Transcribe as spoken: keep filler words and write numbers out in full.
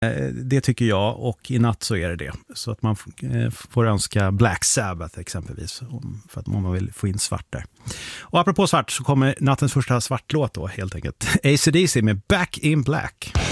Det tycker jag, och i natt så är det det. Så att man får önska Black Sabbath exempelvis, för att man vill få in svart där. Och apropå svart så kommer nattens första svartlåt då helt enkelt. A C D C med Back in Black.